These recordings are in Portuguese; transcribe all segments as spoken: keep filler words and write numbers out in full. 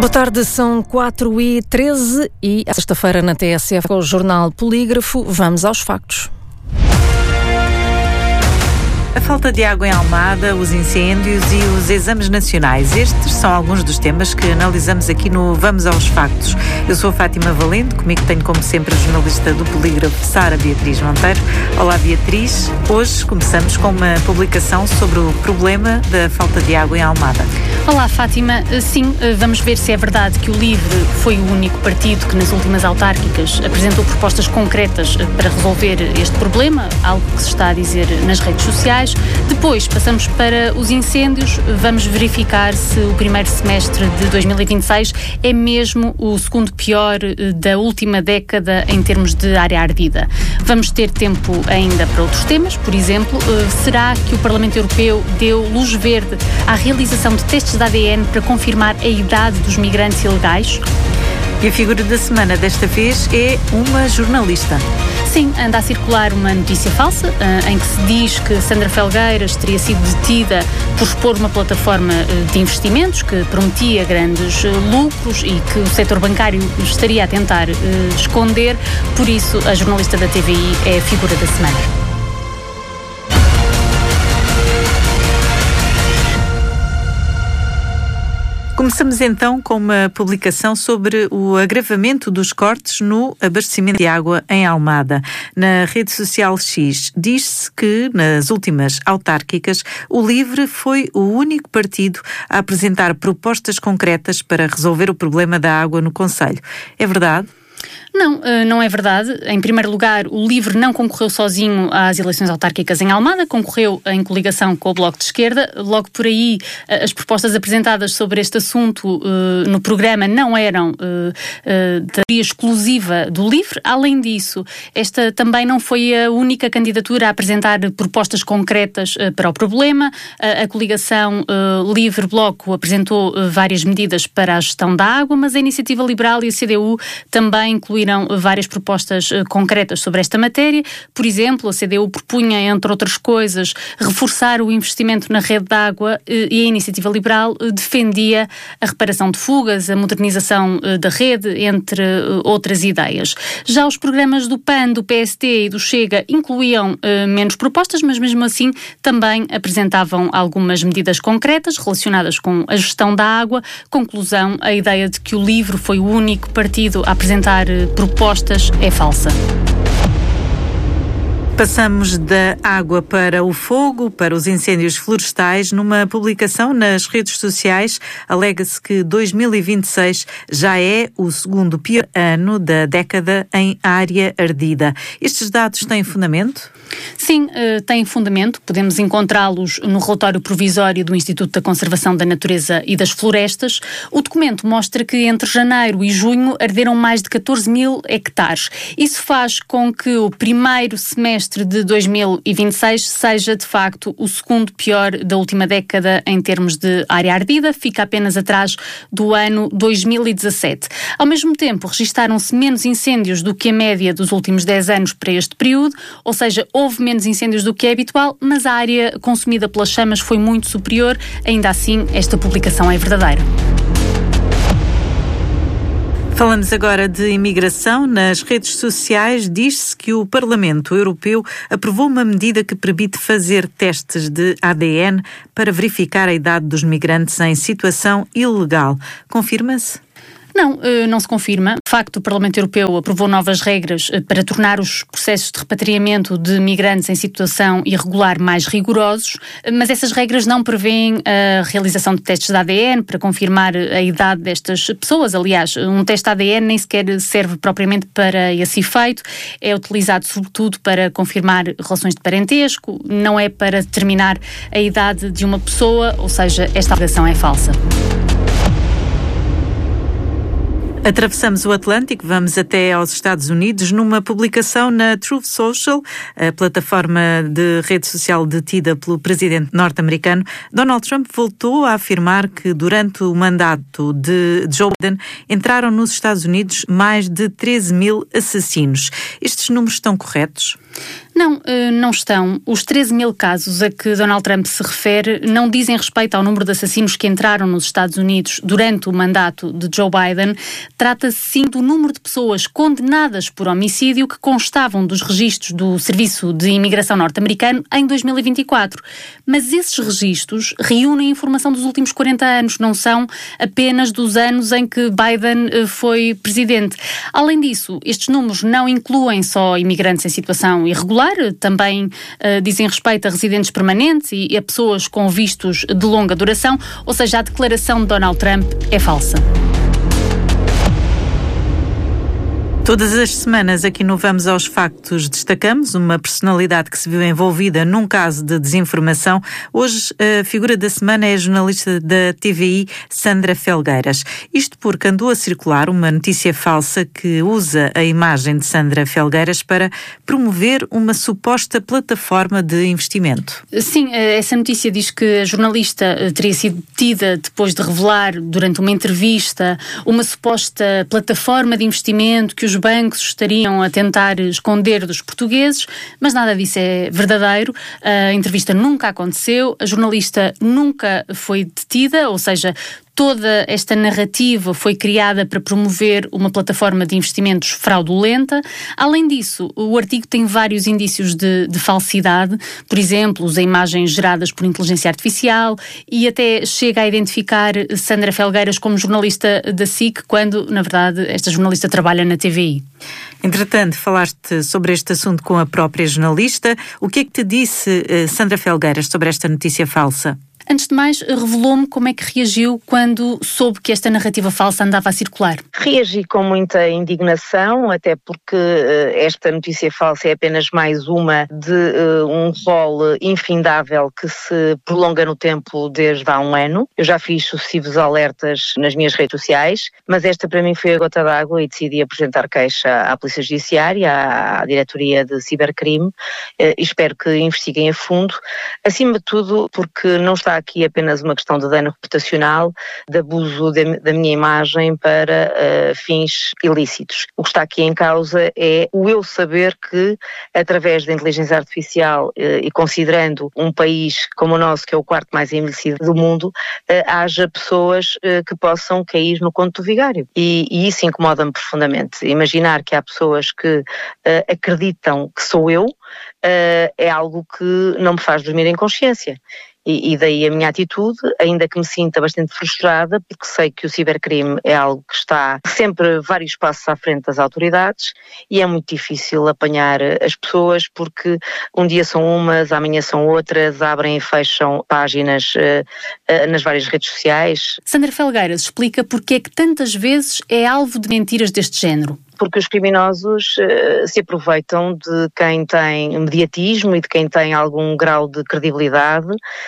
Boa tarde, são quatro e treze e a sexta-feira na T S F com o Jornal Polígrafo. Vamos aos factos. A falta de água em Almada, os incêndios e os exames nacionais. Estes são alguns dos temas que analisamos aqui no Vamos aos Factos. Eu sou a Fátima Valente, comigo tenho como sempre a jornalista do Polígrafo, Sara Beatriz Monteiro. Olá Beatriz, hoje começamos com uma publicação sobre o problema da falta de água em Almada. Olá Fátima, sim, vamos ver se é verdade que o LIVRE foi o único partido que nas últimas autárquicas apresentou propostas concretas para resolver este problema, algo que se está a dizer nas redes sociais. Depois passamos para os incêndios, vamos verificar se o primeiro semestre de dois mil e vinte e seis é mesmo o segundo pior da última década em termos de área ardida. Vamos ter tempo ainda para outros temas, por exemplo, será que o Parlamento Europeu deu luz verde à realização de testes de A D N para confirmar a idade dos migrantes ilegais? E a figura da semana desta vez é uma jornalista. Sim, anda a circular uma notícia falsa uh, em que se diz que Sandra Felgueiras teria sido detida por expor uma plataforma uh, de investimentos que prometia grandes uh, lucros e que o setor bancário estaria a tentar uh, esconder. Por isso, a jornalista da T V I é a figura da semana. Começamos então com uma publicação sobre o agravamento dos cortes no abastecimento de água em Almada. Na rede social X, diz-se que nas últimas autárquicas o LIVRE foi o único partido a apresentar propostas concretas para resolver o problema da água no concelho. É verdade? Não, não é verdade. Em primeiro lugar, o LIVRE não concorreu sozinho às eleições autárquicas em Almada, concorreu em coligação com o Bloco de Esquerda. Logo por aí, as propostas apresentadas sobre este assunto uh, no programa não eram uh, uh, da autoria exclusiva do LIVRE. Além disso, esta também não foi a única candidatura a apresentar propostas concretas uh, para o problema. Uh, a coligação uh, LIVRE-Bloco apresentou uh, várias medidas para a gestão da água, mas a Iniciativa Liberal e a C D U também incluíram várias propostas uh, concretas sobre esta matéria. Por exemplo, a C D U propunha, entre outras coisas, reforçar o investimento na rede de água uh, e a Iniciativa Liberal uh, defendia a reparação de fugas, a modernização uh, da rede, entre uh, outras ideias. Já os programas do P A N, do P S D e do Chega incluíam uh, menos propostas, mas mesmo assim também apresentavam algumas medidas concretas relacionadas com a gestão da água. Conclusão, a ideia de que o LIVRE foi o único partido a apresentar uh, propostas é falsa. Passamos da água para o fogo, para os incêndios florestais. Numa publicação nas redes sociais, alega-se que dois mil e vinte e seis já é o segundo pior ano da década em área ardida. Estes dados têm fundamento? Sim, uh, têm fundamento. Podemos encontrá-los no relatório provisório do Instituto da Conservação da Natureza e das Florestas. O documento mostra que entre janeiro e junho arderam mais de catorze mil hectares. Isso faz com que o primeiro semestre de dois mil e vinte e seis seja, de facto, o segundo pior da última década em termos de área ardida. Fica apenas atrás do ano dois mil e dezassete. Ao mesmo tempo, registaram-se menos incêndios do que a média dos últimos dez anos para este período, ou seja, houve menos incêndios do que é habitual, mas a área consumida pelas chamas foi muito superior. Ainda assim, esta publicação é verdadeira. Falamos agora de imigração. Nas redes sociais diz-se que o Parlamento Europeu aprovou uma medida que permite fazer testes de A D N para verificar a idade dos migrantes em situação ilegal. Confirma-se? Não, não se confirma. De facto, o Parlamento Europeu aprovou novas regras para tornar os processos de repatriamento de migrantes em situação irregular mais rigorosos, mas essas regras não prevêem a realização de testes de A D N para confirmar a idade destas pessoas. Aliás, um teste de A D N nem sequer serve propriamente para esse efeito. É utilizado sobretudo para confirmar relações de parentesco, não é para determinar a idade de uma pessoa, ou seja, esta alegação é falsa. Atravessamos o Atlântico, vamos até aos Estados Unidos. Numa publicação na Truth Social, a plataforma de rede social detida pelo presidente norte-americano, Donald Trump voltou a afirmar que durante o mandato de Joe Biden entraram nos Estados Unidos mais de treze mil assassinos. Estes números estão corretos? Não, não estão. Os treze mil casos a que Donald Trump se refere não dizem respeito ao número de assassinos que entraram nos Estados Unidos durante o mandato de Joe Biden. Trata-se sim do número de pessoas condenadas por homicídio que constavam dos registros do Serviço de Imigração norte-americano em dois mil e vinte e quatro. Mas esses registros reúnem informação dos últimos quarenta anos, não são apenas dos anos em que Biden foi presidente. Além disso, estes números não incluem só imigrantes em situação irregular, também uh, dizem respeito a residentes permanentes e a pessoas com vistos de longa duração, ou seja, a declaração de Donald Trump é falsa. Todas as semanas aqui no Vamos aos Factos destacamos uma personalidade que se viu envolvida num caso de desinformação. Hoje a figura da semana é a jornalista da T V I, Sandra Felgueiras. Isto porque andou a circular uma notícia falsa que usa a imagem de Sandra Felgueiras para promover uma suposta plataforma de investimento. Sim, essa notícia diz que a jornalista teria sido detida depois de revelar durante uma entrevista uma suposta plataforma de investimento que os Os bancos estariam a tentar esconder dos portugueses, mas nada disso é verdadeiro. A entrevista nunca aconteceu, a jornalista nunca foi detida, ou seja, toda esta narrativa foi criada para promover uma plataforma de investimentos fraudulenta. Além disso, o artigo tem vários indícios de, de falsidade, por exemplo, usa imagens geradas por inteligência artificial e até chega a identificar Sandra Felgueiras como jornalista da S I C, quando, na verdade, esta jornalista trabalha na T V I. Entretanto, falaste sobre este assunto com a própria jornalista. O que é que te disse Sandra Felgueiras sobre esta notícia falsa? Antes de mais, revelou-me como é que reagiu quando soube que esta narrativa falsa andava a circular. Reagi com muita indignação, até porque uh, esta notícia falsa é apenas mais uma de uh, um rol infindável que se prolonga no tempo desde há um ano. Eu já fiz sucessivos alertas nas minhas redes sociais, mas esta para mim foi a gota d'água e decidi apresentar queixa à Polícia Judiciária, à, à Diretoria de Cibercrime, uh, e espero que investiguem a fundo, acima de tudo porque não está aqui apenas uma questão de dano reputacional, de abuso de, da minha imagem para uh, fins ilícitos. O que está aqui em causa é o eu saber que, através da inteligência artificial uh, e considerando um país como o nosso, que é o quarto mais envelhecido do mundo, uh, haja pessoas uh, que possam cair no conto do vigário. E, e isso incomoda-me profundamente. Imaginar que há pessoas que uh, acreditam que sou eu uh, é algo que não me faz dormir em consciência. E, e daí a minha atitude, ainda que me sinta bastante frustrada, porque sei que o cibercrime é algo que está sempre vários passos à frente das autoridades e é muito difícil apanhar as pessoas porque um dia são umas, amanhã são outras, abrem e fecham páginas uh, uh, nas várias redes sociais. Sandra Felgueiras explica porque é que tantas vezes é alvo de mentiras deste género. Porque os criminosos uh, se aproveitam de quem tem mediatismo e de quem tem algum grau de credibilidade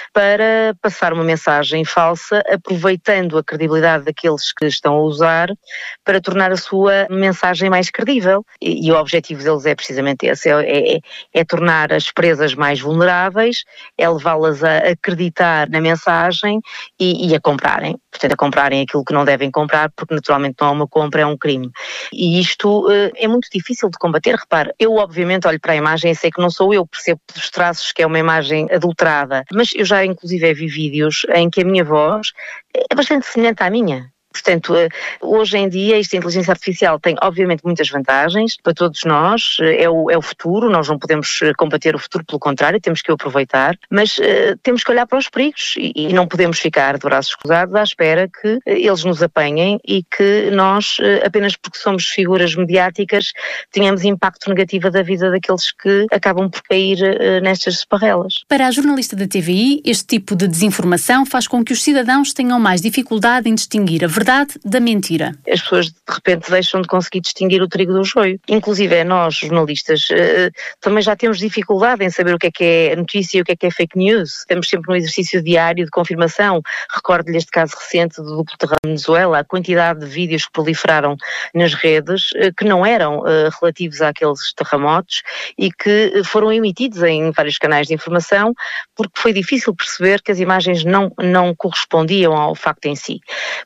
para passar uma mensagem falsa, aproveitando a credibilidade daqueles que estão a usar para tornar a sua mensagem mais credível. E, e o objetivo deles é precisamente esse, é, é, é tornar as presas mais vulneráveis, é levá-las a acreditar na mensagem e, e a comprarem. Portanto, a comprarem aquilo que não devem comprar, porque naturalmente não é uma compra, é um crime. E isto uh, é muito difícil de combater. Repare, eu obviamente olho para a imagem e sei que não sou eu, percebo pelos traços que é uma imagem adulterada, mas eu já inclusive vi vídeos em que a minha voz é bastante semelhante à minha. Portanto, hoje em dia, esta inteligência artificial tem obviamente muitas vantagens para todos nós, é o, é o futuro, nós não podemos combater o futuro, pelo contrário, temos que o aproveitar, mas uh, temos que olhar para os perigos e, e não podemos ficar de braços cruzados à espera que eles nos apanhem e que nós, uh, apenas porque somos figuras mediáticas, tenhamos impacto negativo da vida daqueles que acabam por cair uh, nestas esparrelas. Para a jornalista da T V I, este tipo de desinformação faz com que os cidadãos tenham mais dificuldade em distinguir a verdade da mentira. As pessoas de repente deixam de conseguir distinguir o trigo do joio. Inclusive nós, jornalistas, também já temos dificuldade em saber o que é que é notícia e o que é que é fake news. Estamos sempre no exercício diário de confirmação. Recordo-lhe este caso recente do duplo terremoto da Venezuela, a quantidade de vídeos que proliferaram nas redes que não eram relativos àqueles terremotos e que foram emitidos em vários canais de informação porque foi difícil perceber que as imagens não, não correspondiam ao facto em si. Portanto, se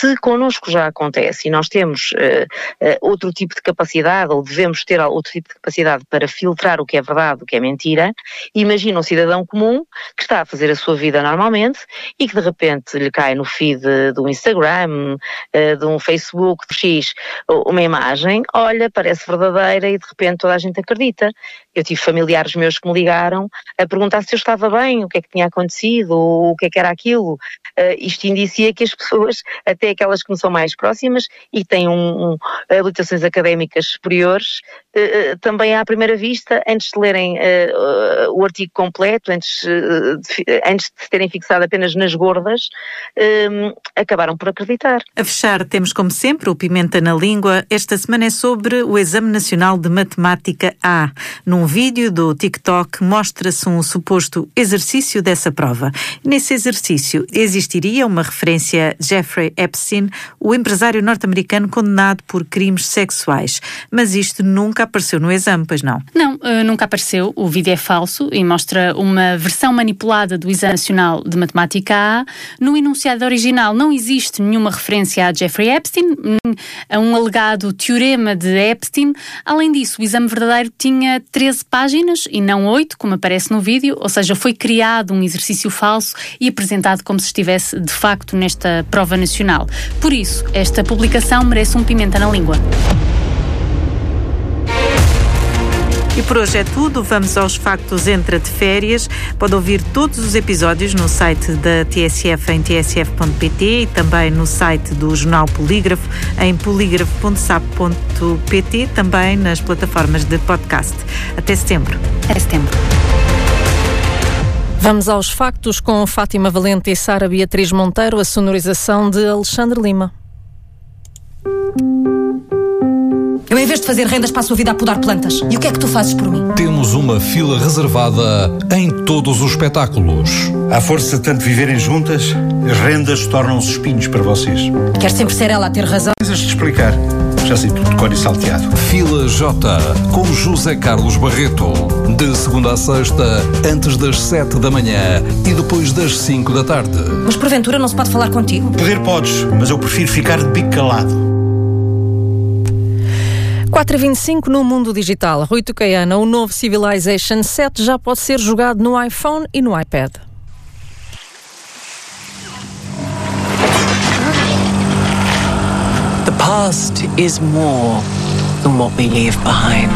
Se connosco já acontece e nós temos uh, uh, outro tipo de capacidade, ou devemos ter outro tipo de capacidade para filtrar o que é verdade, o que é mentira, imagina um cidadão comum que está a fazer a sua vida normalmente e que de repente lhe cai no feed do Instagram, uh, de um Facebook, de X, uma imagem, olha, parece verdadeira e de repente toda a gente acredita. Eu tive familiares meus que me ligaram a perguntar se eu estava bem, o que é que tinha acontecido, o que é que era aquilo. Uh, isto indicia que as pessoas, até aquelas que não são mais próximas e têm um, um, habilitações académicas superiores, uh, também à primeira vista, antes de lerem uh, uh, o artigo completo, antes, uh, de, antes de se terem fixado apenas nas gordas, uh, acabaram por acreditar. A fechar, temos como sempre o Pimenta na Língua. Esta semana é sobre o Exame Nacional de Matemática A. Num vídeo do TikTok mostra-se um suposto exercício dessa prova. Nesse exercício existiria uma referência a Jeffrey Epstein, o empresário norte-americano condenado por crimes sexuais. Mas isto nunca apareceu no exame, pois não? Não, nunca apareceu. O vídeo é falso e mostra uma versão manipulada do Exame Nacional de Matemática A. No enunciado original não existe nenhuma referência a Jeffrey Epstein, a um alegado teorema de Epstein. Além disso, o exame verdadeiro tinha treze páginas e não oito, como aparece no vídeo, ou seja, foi criado um exercício falso e apresentado como se estivesse de facto nesta prova nacional. Por isso, esta publicação merece um pimenta na língua. E por hoje é tudo. Vamos aos factos Entra de Férias. Pode ouvir todos os episódios no site da T S F em t s f ponto p t e também no site do Jornal Polígrafo em polígrafo ponto sapo ponto p t, também nas plataformas de podcast. Até setembro. Até setembro. Vamos aos factos com Fátima Valente e Sara Beatriz Monteiro, a sonorização de Alexandre Lima. Eu, em vez de fazer rendas, passo a vida a podar plantas. E o que é que tu fazes por mim? Temos uma fila reservada em todos os espetáculos. À força de tanto viverem juntas, as rendas tornam-se espinhos para vocês. Quer sempre ser ela a ter razão? Precisas-te explicar. Já sei tudo de cor e salteado. Fila J, com José Carlos Barreto. De segunda a sexta, antes das sete da manhã e depois das cinco da tarde. Mas porventura não se pode falar contigo? Poder podes, mas eu prefiro ficar de bico calado. quatro e vinte e cinco no mundo digital. Rui Tucaiana, o novo Civilization sete já pode ser jogado no iPhone e no iPad. The past is more than what we leave behind.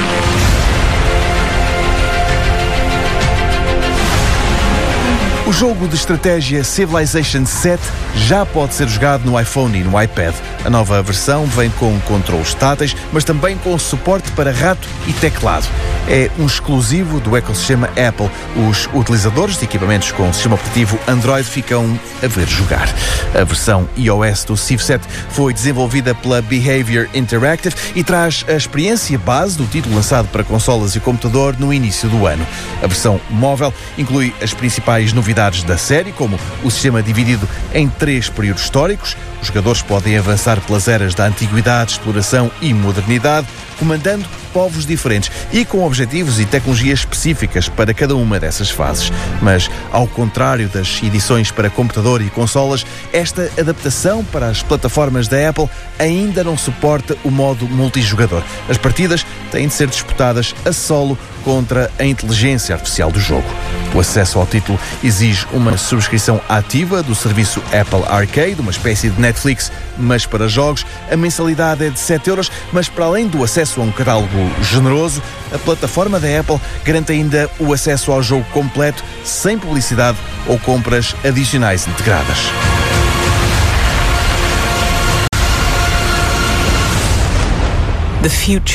O jogo de estratégia Civilization sete já pode ser jogado no iPhone e no iPad. A nova versão vem com controles táteis, mas também com suporte para rato e teclado. É um exclusivo do ecossistema Apple. Os utilizadores de equipamentos com sistema operativo Android ficam a ver jogar. A versão iOS do Civ sete foi desenvolvida pela Behavior Interactive e traz a experiência base do título lançado para consolas e computador no início do ano. A versão móvel inclui as principais novidades da série, como o sistema dividido em três períodos históricos. Os jogadores podem avançar pelas eras da antiguidade, exploração e modernidade, comandando povos diferentes e com objetivos e tecnologias específicas para cada uma dessas fases. Mas, ao contrário das edições para computador e consolas, esta adaptação para as plataformas da Apple ainda não suporta o modo multijogador. As partidas têm de ser disputadas a solo contra a inteligência artificial do jogo. O acesso ao título exige uma subscrição ativa do serviço Apple Arcade, uma espécie de Netflix, mas para jogos. A mensalidade é de sete euros, mas para além do acesso a um catálogo generoso, a plataforma da Apple garante ainda o acesso ao jogo completo, sem publicidade ou compras adicionais integradas. The future